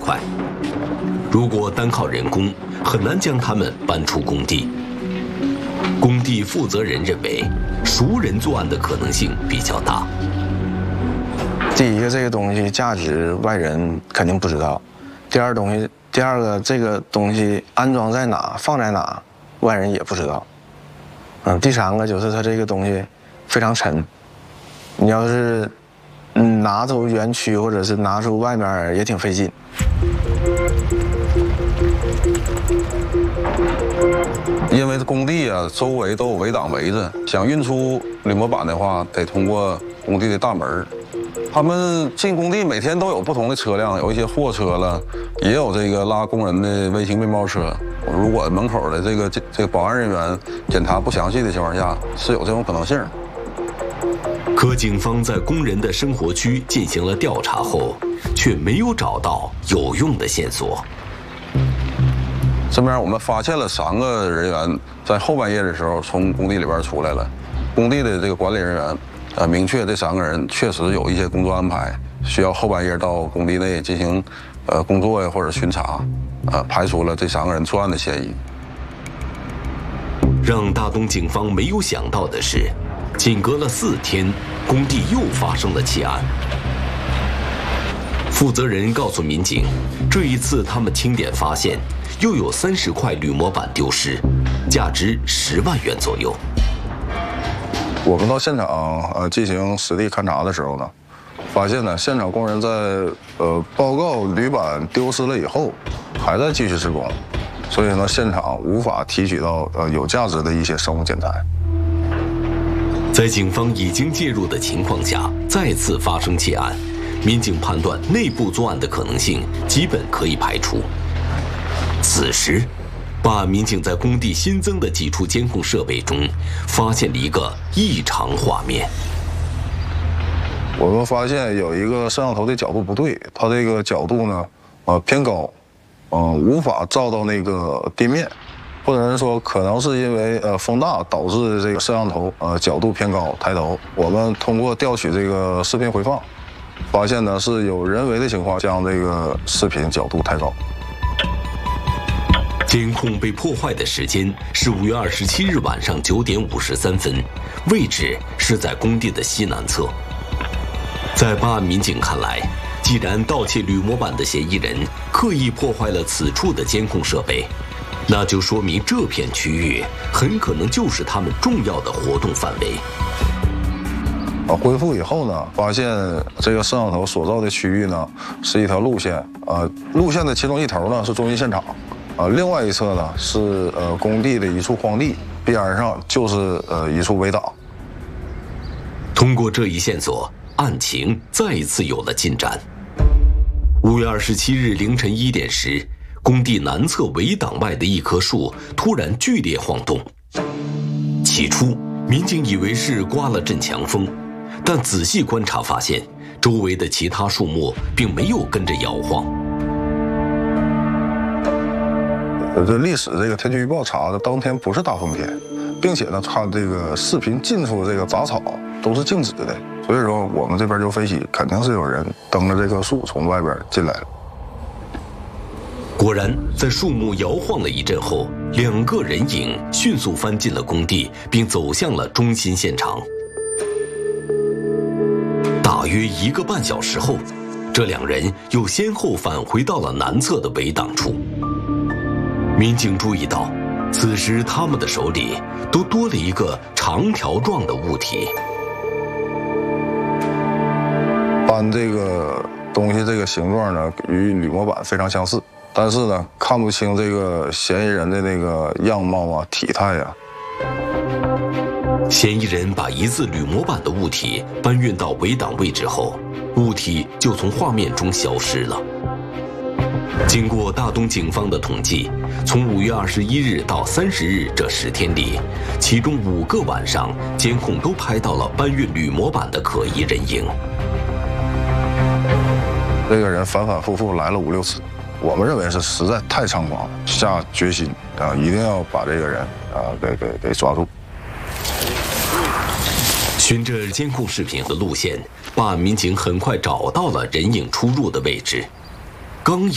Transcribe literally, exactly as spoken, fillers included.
块。如果单靠人工，很难将他们搬出工地。工地负责人认为，熟人作案的可能性比较大。 第一个，这个东西价值外人肯定不知道；第二东西，第二个这个东西安装在哪、放在哪，外人也不知道。嗯，第三个就是它这个东西非常沉，你要是嗯拿出园区或者是拿出外面也挺费劲。 因为工地啊周围都有围挡围着，想运出铝模板的话，得通过工地的大门。他们进工地每天都有不同的车辆，有一些货车了，也有这个拉工人的微型面包车。如果门口的这个这个保安人员检查不详细的情况下，是有这种可能性。 可警方在工人的生活区进行了调查后，却没有找到有用的线索。 这边我们发现了三个人员在后半夜的时候从工地里边出来了，工地的这个管理人员，呃，明确这三个人确实有一些工作安排，需要后半夜到工地内进行，呃，工作呀或者巡查，呃，排除了这三个人作案的嫌疑。 让大东警方没有想到的是，仅隔了四天，工地又发生了窃案。负责人告诉民警，这一次他们清点发现，又有三十块铝模板丢失，价值十万元左右。 我们到现场呃进行实地勘查的时候呢，发现呢现场工人在呃报告铝板丢失了以后，还在继续施工，所以呢现场无法提取到呃有价值的一些生物检材。 在警方已经介入的情况下，再次发生窃案，民警判断内部作案的可能性基本可以排除。此时，办案民警在工地新增的几处监控设备中，发现了一个异常画面。 我们发现有一个摄像头的角度不对，它这个角度呢，呃偏高，嗯、呃，无法照到那个地面，或者是说可能是因为呃风大导致这个摄像头呃角度偏高抬头。我们通过调取这个视频回放，发现呢是有人为的情况将这个视频角度抬高。 监控被破坏的时间是五月二十七日晚上九点五十三分，位置是在工地的西南侧。在办案民警看来，既然盗窃铝模板的嫌疑人刻意破坏了此处的监控设备，那就说明这片区域很可能就是他们重要的活动范围。 啊，恢复以后呢，发现这个摄像头所照的区域呢是一条路线，呃，路线的其中一头呢是中心现场。啊，另外一侧呢是呃工地的一处荒地，边上就是呃一处围挡。 通过这一线索，案情再一次有了进展。五月二十七日凌晨一点时，工地南侧围挡外的一棵树突然剧烈晃动。起初，民警以为是刮了阵强风，但仔细观察发现，周围的其他树木并没有跟着摇晃。 这历史这个天气预报查的当天不是大风天，并且呢，它这个视频近处这个杂草都是静止的，所以说我们这边就分析，肯定是有人蹬着这棵树从外边进来了。 果然，在树木摇晃了一阵后，两个人影迅速翻进了工地，并走向了中心现场。大约一个半小时后，这两人又先后返回到了南侧的围挡处。民警注意到，此时他们的手里都多了一个长条状的物体。 搬这个东西这个形状呢，与铝模板非常相似，但是呢，看不清这个嫌疑人的那个样貌啊、体态呀、 啊。嫌疑人把疑似铝模板的物体搬运到围挡位置后，物体就从画面中消失了。经过大东警方的统计，从五月二十一日到三十日这十天里，其中五个晚上监控都拍到了搬运铝模板的可疑人影。 这个人反反复复来了五六次，我们认为是实在太猖狂了，下决心啊，一定要把这个人啊给给给抓住。 循着监控视频的路线，办案民警很快找到了人影出入的位置。刚